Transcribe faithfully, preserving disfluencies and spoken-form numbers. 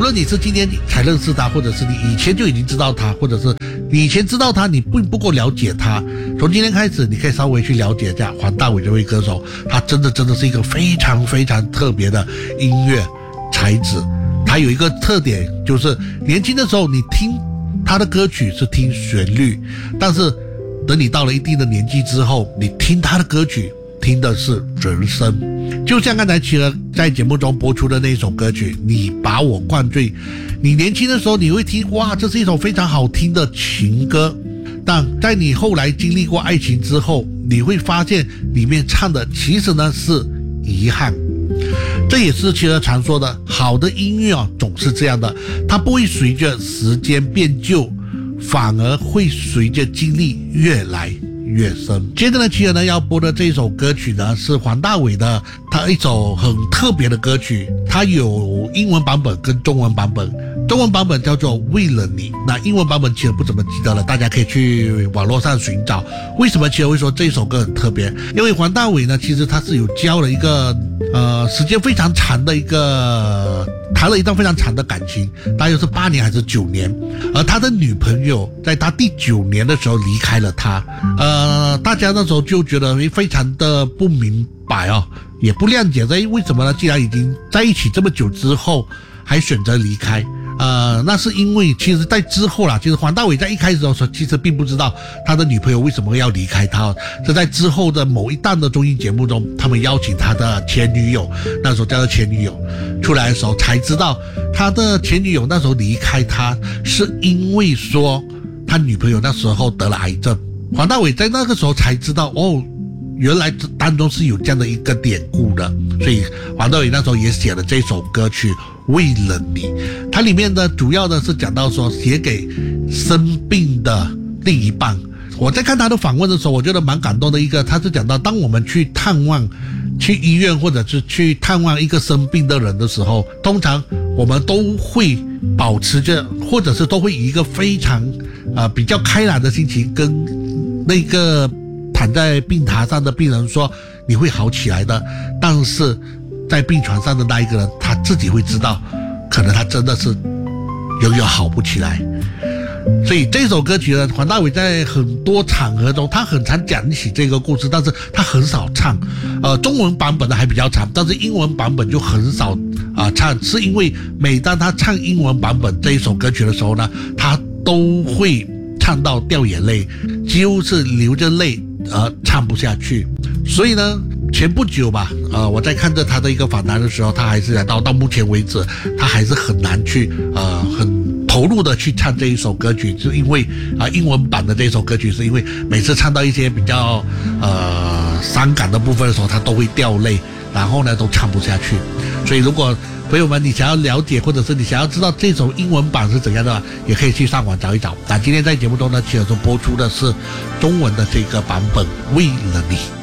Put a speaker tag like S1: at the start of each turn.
S1: 无论你是今天才认识他，或者是你以前就已经知道他，或者是你以前知道他你并不够了解他，从今天开始你可以稍微去了解一下黄大炜这位歌手，他真的真的是一个非常非常特别的音乐才子。他有一个特点，就是年轻的时候你听他的歌曲是听旋律，但是等你到了一定的年纪之后，你听他的歌曲听的是人声。就像刚才企鹅在节目中播出的那首歌曲你把我灌醉，你年轻的时候你会听，哇，这是一首非常好听的情歌，但在你后来经历过爱情之后，你会发现里面唱的其实呢是遗憾。这也是企鹅常说的，好的音乐啊总是这样的，它不会随着时间变旧，反而会随着经历越来越深。接着呢，企鹅呢要播的这首歌曲呢是黄大炜的他一首很特别的歌曲，它有英文版本跟中文版本。中文版本叫做为了你，那英文版本企鹅不怎么记得了，大家可以去网络上寻找。为什么企鹅会说这首歌很特别？因为黄大炜呢其实他是有交了一个呃时间非常长的一个谈了一段非常长的感情，大约是八年还是九年，而他的女朋友在他第九年的时候离开了他。呃大家那时候就觉得非常的不明白哦，也不谅解，为什么呢？既然已经在一起这么久之后还选择离开。呃，那是因为其实在之后啦，其实黄大炜在一开始的时候其实并不知道他的女朋友为什么要离开他，是在之后的某一档的综艺节目中，他们邀请他的前女友，那时候叫做前女友出来的时候才知道，他的前女友那时候离开他是因为说他女朋友那时候得了癌症。黄大炜在那个时候才知道，哦，原来当中是有这样的一个典故的，所以黄大炜那时候也写了这首歌曲为了你。它里面的主要的是讲到说写给生病的另一半。我在看他的访问的时候，我觉得蛮感动的一个，他是讲到当我们去探望去医院或者是去探望一个生病的人的时候，通常我们都会保持着或者是都会以一个非常呃比较开朗的心情跟那个躺在病榻上的病人说你会好起来的，但是在病床上的那一个人他自己会知道，可能他真的是永远好不起来。所以这首歌曲呢，黄大炜在很多场合中他很常讲起这个故事，但是他很少唱。呃，中文版本的还比较长，但是英文版本就很少啊、呃、唱，是因为每当他唱英文版本这一首歌曲的时候呢，他都会唱到掉眼泪，几乎是流着泪而唱不下去。所以呢，前不久吧，呃，我在看着他的一个访谈的时候，他还是到到目前为止，他还是很难去呃很投入的去唱这一首歌曲，就因为啊、呃、英文版的这首歌曲，是因为每次唱到一些比较呃伤感的部分的时候，他都会掉泪，然后呢都唱不下去。所以如果朋友们你想要了解，或者是你想要知道这首英文版是怎样的，也可以去上网找一找。那今天在节目中呢，企鹅说播出的是中文的这个版本为了你。